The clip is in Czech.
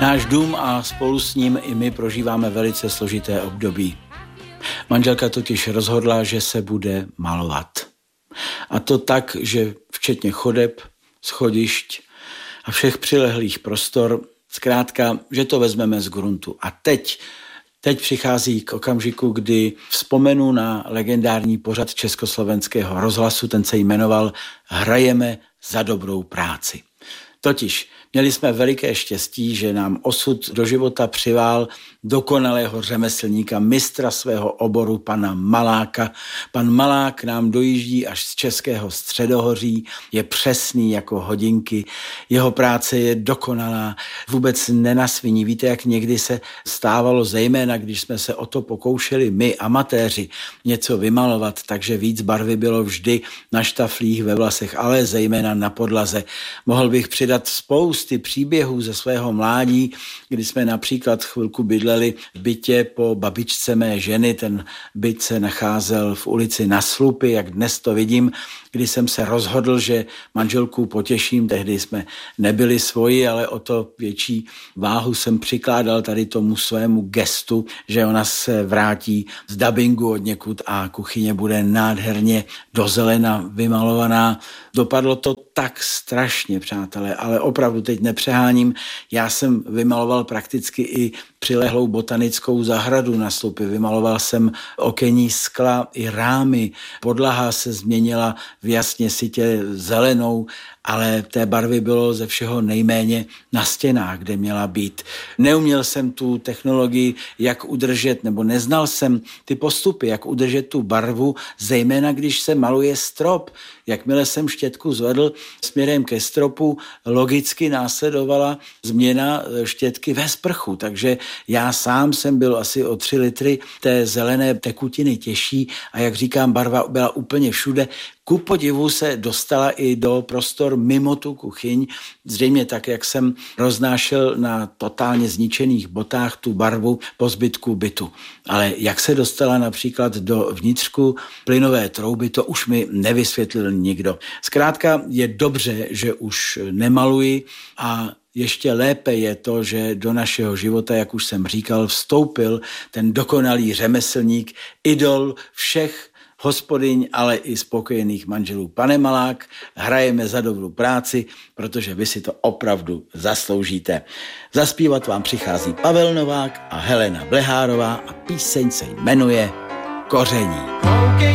Náš dům a spolu s ním i my prožíváme velice složité období. Manželka totiž rozhodla, že se bude malovat. A to tak, že včetně chodeb, schodišť a všech přilehlých prostor, zkrátka, že to vezmeme z gruntu. A teď přichází k okamžiku, kdy vzpomenu na legendární pořad Československého rozhlasu, ten se jmenoval Hrajeme za dobrou práci. Totiž měli jsme veliké štěstí, že nám osud do života přivál dokonalého řemeslníka, mistra svého oboru, pana Maláka. Pan Malák nám dojíždí až z Českého středohoří, je přesný jako hodinky, jeho práce je dokonalá, vůbec nenasviní. Víte, jak někdy se stávalo, zejména když jsme se o to pokoušeli my, amatéři, něco vymalovat, takže víc barvy bylo vždy na štaflích, ve vlasech, ale zejména na podlaze. Mohl bych přidat spousty příběhů ze svého mládí, kdy jsme například chvilku bydleli v bytě po babičce mé ženy. Ten byt se nacházel v ulici Na Slupy, jak dnes to vidím, kdy jsem se rozhodl, že manželku potěším. Tehdy jsme nebyli svoji, ale o to větší váhu jsem přikládal tady tomu svému gestu, že ona se vrátí z dabingu od někud a kuchyně bude nádherně do zelena vymalovaná. Dopadlo to tak strašně, přátelé, ale opravdu teď nepřeháním. Já jsem vymaloval prakticky i přilehlou botanickou zahradu Na Slupy. Vymaloval jsem okenní skla i rámy. Podlaha se změnila v jasně sytě zelenou, ale té barvy bylo ze všeho nejméně na stěnách, kde měla být. Neuměl jsem tu technologii, jak udržet, nebo neznal jsem ty postupy, jak udržet tu barvu, zejména když se maluje strop. Jakmile jsem štětku zvedl směrem ke stropu, logicky následovala změna štětky ve sprchu, takže já sám jsem byl asi o 3 litry té zelené tekutiny těžší a jak říkám, barva byla úplně všude. Ku podivu se dostala i do prostor mimo tu kuchyň, zřejmě tak, jak jsem roznášel na totálně zničených botách tu barvu po zbytku bytu. Ale jak se dostala například do vnitřku plynové trouby, to už mi nevysvětlil nikdo. Zkrátka je dobře, že už nemaluji a ještě lépe je to, že do našeho života, jak už jsem říkal, vstoupil ten dokonalý řemeslník, idol všech hospodyň, ale i spokojených manželů. Pane Malák, hrajeme za dobrou práci, protože vy si to opravdu zasloužíte. Zaspívat vám přichází Pavel Novák a Helena Blehárová a píseň se jmenuje Koření.